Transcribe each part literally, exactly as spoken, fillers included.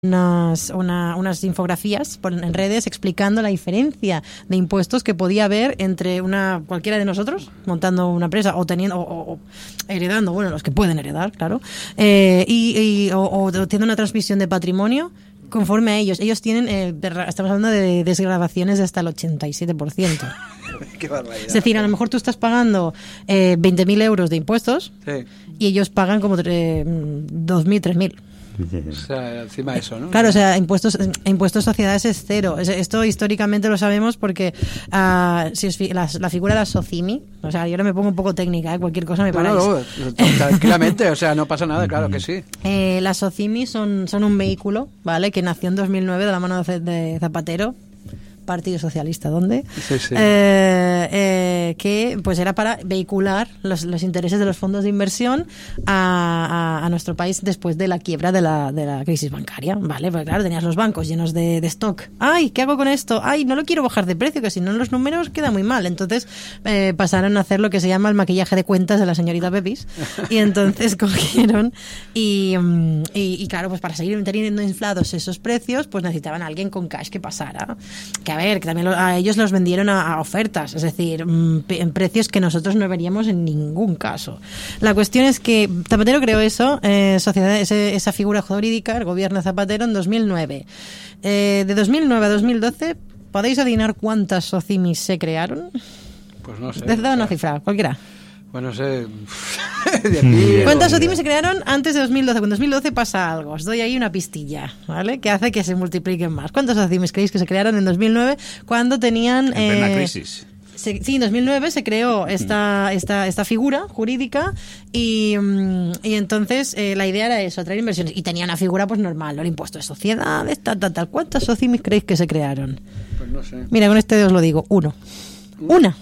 Unas, una, unas infografías por, en redes explicando la diferencia de impuestos que podía haber entre una cualquiera de nosotros montando una empresa o teniendo o, o heredando, bueno, los que pueden heredar, claro, eh, y, y o, o teniendo una transmisión de patrimonio conforme a ellos. Ellos tienen, eh, de, estamos hablando de desgravaciones de hasta el ochenta y siete por ciento. Qué barbaridad. Es decir, a lo mejor tú estás pagando eh, veinte mil euros de impuestos, sí, y ellos pagan como eh, dos mil, tres mil. O sea, encima de eso, ¿no? Claro, o sea, impuestos impuestos sociedades es cero. Esto históricamente lo sabemos porque uh, si os, la, la figura de la SOCIMI, o sea, yo ahora me pongo un poco técnica, ¿eh? Cualquier cosa me paráis. No, no, tranquilamente, o sea, no pasa nada, claro que sí. Eh, las SOCIMI son, son un vehículo, ¿vale? Que nació en dos mil nueve de la mano de, de Zapatero. Partido Socialista, ¿dónde? Sí, sí. Eh, eh, que pues era para vehicular los, los intereses de los fondos de inversión a, a, a nuestro país después de la quiebra de la, de la crisis bancaria, ¿vale? Porque claro, tenías los bancos llenos de, de stock. ¡Ay, qué hago con esto! ¡Ay, no lo quiero bajar de precio, que si no los números queda muy mal! Entonces eh, pasaron a hacer lo que se llama el maquillaje de cuentas de la señorita Pepis, y entonces cogieron y, y, y claro, pues para seguir teniendo inflados esos precios, pues necesitaban a alguien con cash que pasara. Que a ver, que también lo, a ellos los vendieron a, a ofertas, es decir, mmm, en precios que nosotros no veríamos en ningún caso. La cuestión es que Zapatero creó eso, eh, sociedad, ese, esa figura jurídica, el gobierno de Zapatero, en dos mil nueve. Eh, de dos mil nueve a dos mil doce, ¿podéis adivinar cuántas SOCIMIs se crearon? Pues no sé. Les da una cifra, cualquiera. Bueno, no sé. diez mil, ¿Cuántas SOCIMIs se crearon antes de dos mil doce? Cuando en dos mil doce pasa algo, os doy ahí una pistilla, ¿vale? Que hace que se multipliquen más. ¿Cuántas SOCIMIs creéis que se crearon en dos mil nueve cuando tenían... En plena eh, crisis. Se, sí, en dos mil nueve se creó esta esta esta figura jurídica y, y entonces eh, la idea era eso, atraer inversiones, y tenía una figura pues normal, ¿no? El impuesto de sociedades, tal, tal, tal. ¿Cuántas SOCIMIs creéis que se crearon? Pues no sé. Mira, con este os lo digo, uno. Una.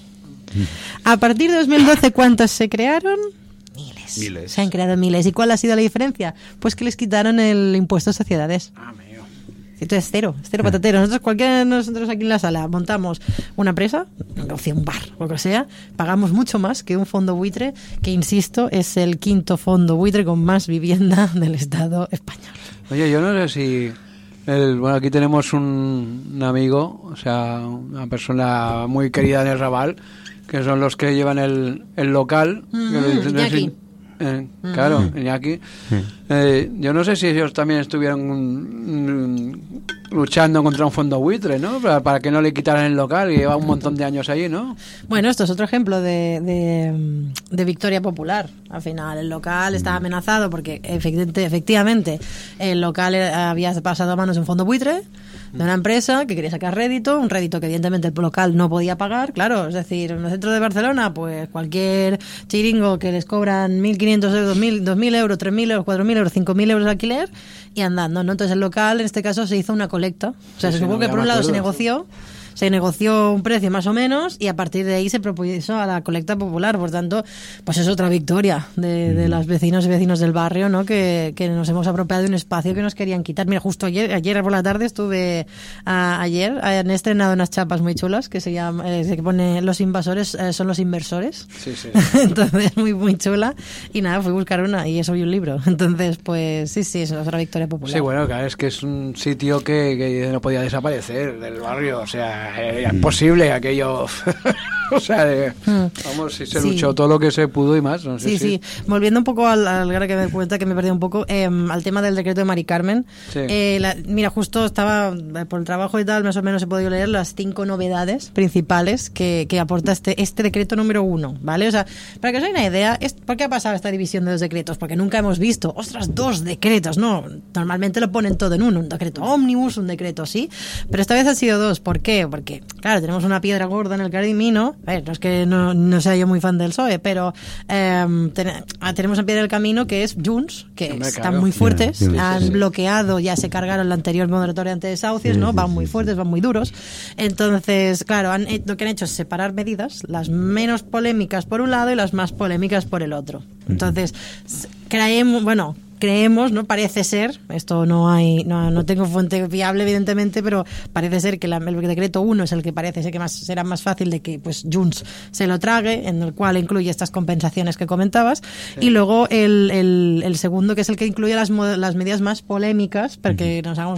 A partir de dos mil doce, ¿cuántas se crearon? Miles. Miles. Se han creado miles. ¿Y cuál ha sido la diferencia? Pues que les quitaron el impuesto a sociedades. Ah, mío. Entonces, cero, cero patatero. Nosotros, cualquiera de nosotros aquí en la sala, montamos una empresa, un negocio, un bar, lo que sea, pagamos mucho más que un fondo buitre, que, insisto, es el quinto fondo buitre con más vivienda del Estado español. Oye, yo no sé si... El, bueno, aquí tenemos un, un amigo, o sea, una persona muy querida en el Raval, que son los que llevan el, el local. Mm-hmm, Iñaki. Eh, claro, mm-hmm. Iñaki. Eh, yo no sé si ellos también estuvieron mm, luchando contra un fondo buitre, ¿no? Para, para que no le quitaran el local, y lleva un montón de años allí, ¿no? Bueno, esto es otro ejemplo de, de, de victoria popular. Al final, el local estaba amenazado porque efectivamente, efectivamente el local había pasado a manos de un fondo buitre, de una empresa que quería sacar rédito, un rédito que evidentemente el local no podía pagar, claro, es decir, en el centro de Barcelona, pues cualquier chiringo que les cobran mil quinientos euros, dos mil euros, tres mil euros, cuatro mil euros, cinco mil euros de alquiler, y andando, ¿no? Entonces el local, en este caso, se hizo una colecta. O sea, sí, se supongo sí, no, que por un lado acuerdo, se negoció, se negoció un precio más o menos, y a partir de ahí se propuso a la colecta popular. Por tanto, pues es otra victoria de, de los vecinos y vecinos del barrio, ¿no? Que, que nos hemos apropiado de un espacio que nos querían quitar. Mira, justo ayer, ayer por la tarde estuve, a, ayer han estrenado unas chapas muy chulas que se llama, eh, que pone los invasores eh, son los inversores. Sí, sí. Entonces, muy, muy chula. Y nada, fui a buscar una y eso y un libro. Entonces, pues sí, sí, es otra victoria popular. Sí, bueno, claro, es que es un sitio que, que no podía desaparecer del barrio, o sea, era imposible aquello. O sea, de, vamos, si se sí. luchó todo lo que se pudo y más. No sé, sí, sí, sí. Volviendo un poco al, al ahora que me cuenta que me perdí un poco, eh, al tema del decreto de Mari Carmen. Sí. Eh, la, mira, justo estaba eh, por el trabajo y tal, más o menos he podido leer las cinco novedades principales que, que aporta este, este decreto número uno, ¿vale? O sea, para que os hagáis una idea, es, ¿por qué ha pasado esta división de los decretos? Porque nunca hemos visto, ostras, dos decretos, ¿no? Normalmente lo ponen todo en uno, un decreto ómnibus, un decreto sí, pero esta vez han sido dos. ¿Por qué? Porque, claro, tenemos una piedra gorda en el camino. A ver, no es que no, no sea yo muy fan del P S O E, pero eh, ten, tenemos una piedra del camino que es Junts, que Hombre, están claro. muy fuertes, Sí, sí, han sí. bloqueado, ya se cargaron la anterior moratoria ante desahucios, Sí, ¿no? sí, Van sí, muy sí. fuertes, van muy duros. Entonces, claro, han, lo que han hecho es separar medidas, las menos polémicas por un lado y las más polémicas por el otro. Entonces, creemos, bueno, creemos, ¿no? Parece ser, esto no hay, no, no tengo fuente fiable evidentemente, pero parece ser que la, el decreto uno es el que parece ser que más, será más fácil de que pues Junts se lo trague, en el cual incluye estas compensaciones que comentabas, sí. Y luego el, el, el segundo, que es el que incluye las, las medidas más polémicas, porque uh-huh. nos hagamos